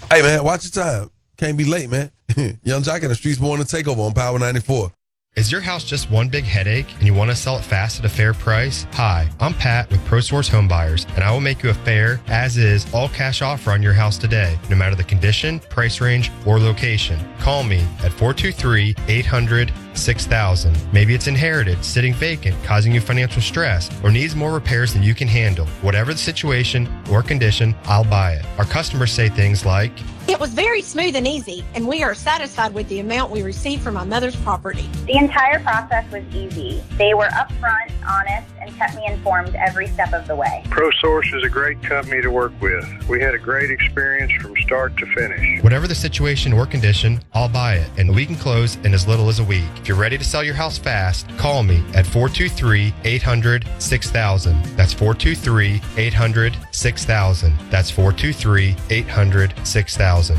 Hey, man, watch your time. Can't be late, man. Young Jock and the Streets Morning Takeover on Power 94. Is your house just one big headache and you want to sell it fast at a fair price? Hi, I'm Pat with ProSource Home Buyers, and I will make you a fair, as-is, all-cash offer on your house today, no matter the condition, price range, or location. Call me at 423-800-6000. Maybe it's inherited, sitting vacant, causing you financial stress, or needs more repairs than you can handle. Whatever the situation or condition, I'll buy it. Our customers say things like, "It was very smooth and easy, and we are satisfied with the amount we received from my mother's property." The entire process was easy. They were upfront, honest, and kept me informed every step of the way. ProSource is a great company to work with. We had a great experience from start to finish. whatever the situation or condition, I'll buy it, and we can close in as little as a week. If you're ready to sell your house fast, call me at 423-800-6000. That's 423-800-6000. That's 423-800-6000.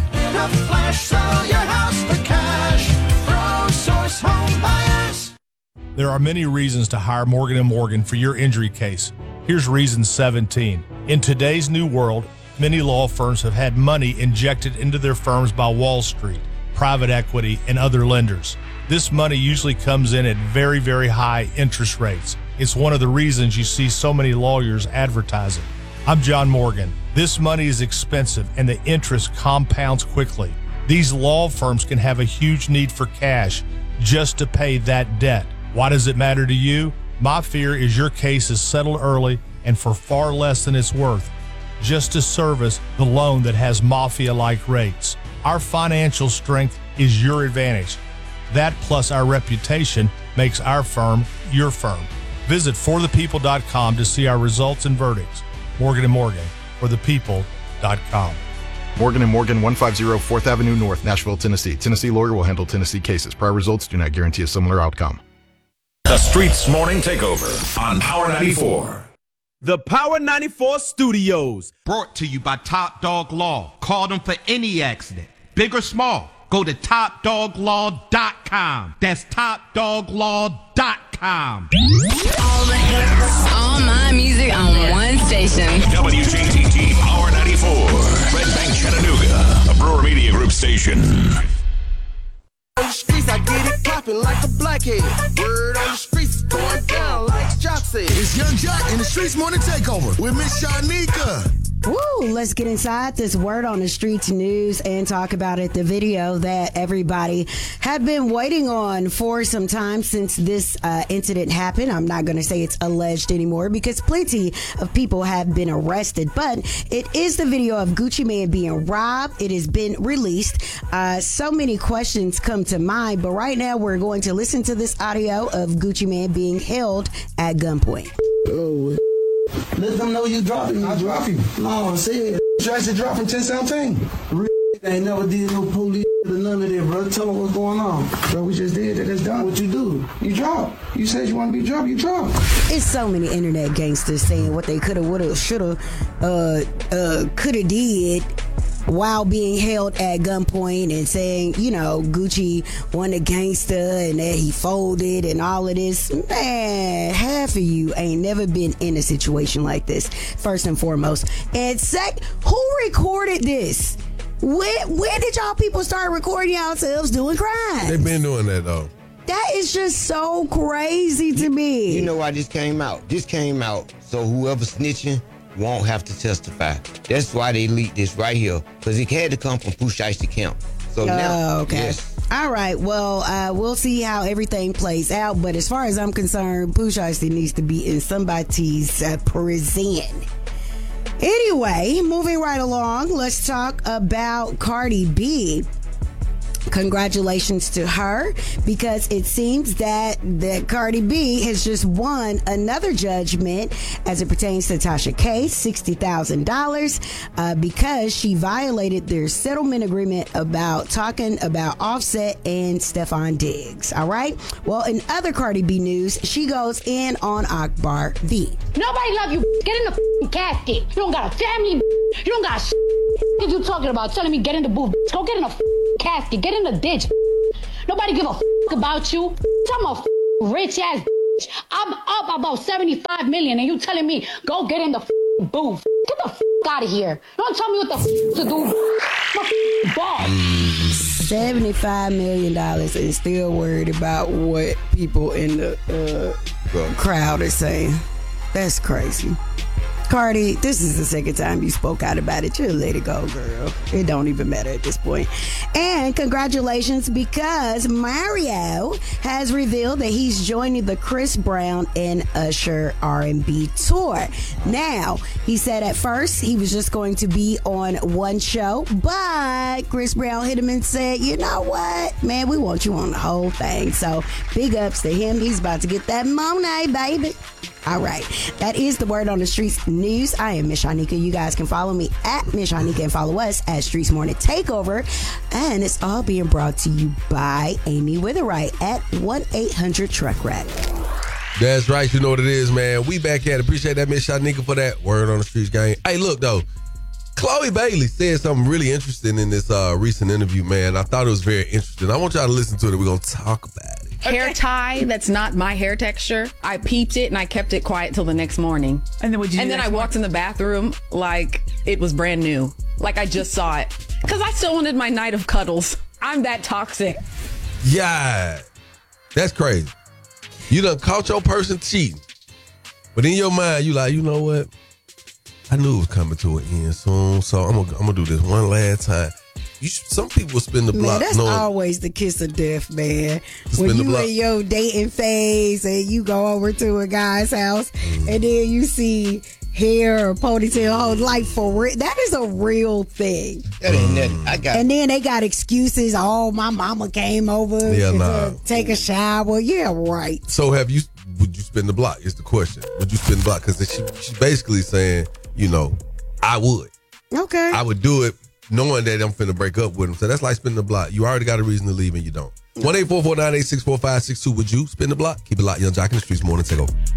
There are many reasons to hire Morgan & Morgan for your injury case. Here's reason 17. In today's new world, many law firms have had money injected into their firms by Wall Street, private equity, and other lenders. This money usually comes in at very, very high interest rates. It's one of the reasons you see so many lawyers advertising. I'm John Morgan. This money is expensive and the interest compounds quickly. These law firms can have a huge need for cash just to pay that debt. Why does it matter to you? My fear is your case is settled early and for far less than it's worth, just to service the loan that has mafia-like rates. Our financial strength is your advantage. That plus our reputation makes our firm your firm. Visit forthepeople.com to see our results and verdicts. Morgan & Morgan, forthepeople.com. Morgan & Morgan, 150 4th Avenue North, Nashville, Tennessee. Tennessee lawyer will handle Tennessee cases. Prior results do not guarantee a similar outcome. The Streets Morning Takeover on Power 94. The Power 94 Studios, brought to you by Top Dog Law. Call them for any accident, big or small. Go to TopDogLaw.com. That's TopDogLaw.com. All the hits, all my music on one station. WJTT Power 94. Red Bank, Chattanooga. A Brewer Media Group station. On the streets, I get it popping like a blackhead. Word on the streets, going down like Jock said. It's Young Jock in the Streets Morning Takeover with Miss Shanika. Woo, let's get inside this Word on the Streets news and talk about it. The video that everybody had been waiting on for some time since this incident happened. I'm not going to say it's alleged anymore because plenty of people have been arrested, but it is the video of Gucci Mane being robbed. It has been released. So many questions come to mind, but right now we're going to listen to this audio of Gucci Mane being held at gunpoint. Oh, let them know you dropping me. I drop you. No, I said, I should drop from 1017. I ain't never did no police or none of that, bro. Tell them what's going on. Bro, we just did that. That's done. What you do? You drop. You said you want to be dropped. You drop. It's so many internet gangsters saying what they coulda, woulda, shoulda, coulda did while being held at gunpoint and saying, you know, Gucci won a gangster and that he folded and all of this. Man, half of you ain't never been in a situation like this, first and foremost. And who recorded this? When did y'all people start recording yourselves doing crimes? They've been doing that, though. That is just so crazy to me. You know why this came out? This came out so whoever snitching won't have to testify. That's why they leaked this right here, because it had to come from Pooh Shiesty Camp. So now, okay. Yes. All right. Well, we'll see how everything plays out. But as far as I'm concerned, Pooh Shiesty needs to be in somebody's prison. Anyway, moving right along, let's talk about Cardi B. Congratulations to her, because it seems that Cardi B has just won another judgment as it pertains to Tasha K, $60,000, because she violated their settlement agreement about talking about Offset and Stefan Diggs. All right. Well, in other Cardi B news, she goes in on Akbar V. Nobody love you. Get in the casket. You don't got a family. You don't got what you talking about? Telling me get in the booth. Go get in a casket. Get in the ditch. Nobody give a about you. I'm a rich ass. I'm up about 75 million and you telling me go get in the booth. Get the out of here. Don't tell me what the to do. My boss. $75 million and still worried about what people in the crowd are saying. That's crazy. Cardi, this is the second time you spoke out about it. Just let it go, girl. It don't even matter at this point. And congratulations, because Mario has revealed that he's joining the Chris Brown and Usher R&B tour. Now, he said at first he was just going to be on one show, but Chris Brown hit him and said, you know what, man, we want you on the whole thing. So big ups to him. He's about to get that money, baby. All right. That is the Word on the Streets news. I am Miss Shanika. You guys can follow me at Miss Shanika and follow us at Streets Morning Takeover. And it's all being brought to you by Amy Witherite at 1-800-TRUCK-RAT. That's right. You know what it is, man. We back at it. Appreciate that, Miss Shanika, for that Word on the Streets game. Hey, look, though. Chloe Bailey said something really interesting in this recent interview, man. I thought it was very interesting. I want y'all to listen to it. We're going to talk about it. Hair tie, that's not my hair texture. I peeped it and I kept it quiet till the next morning. And then I walked in the bathroom like it was brand new. Like I just saw it. Because I still wanted my night of cuddles. I'm that toxic. Yeah. That's crazy. You done caught your person cheating. But in your mind, you like, you know what? I knew it was coming to an end soon, so I'm gonna do this one last time. Some people spin the block. Man, that's always the kiss of death, man. When you in your dating phase and you go over to a guy's house and then you see hair or ponytail whole life for real. That is a real thing. That ain't nothing. And then they got excuses. Oh, my mama came over to take a shower. Yeah, right. So would you spin the block is the question. Would you spin the block? Because she's basically saying, you know, I would. Okay. I would do it knowing that I'm finna break up with him. So that's like spinning the block. You already got a reason to leave and you don't. 1-844-986-4562. Would you spin the block? Keep it locked. Young Jock in the Streets Morning Takeover.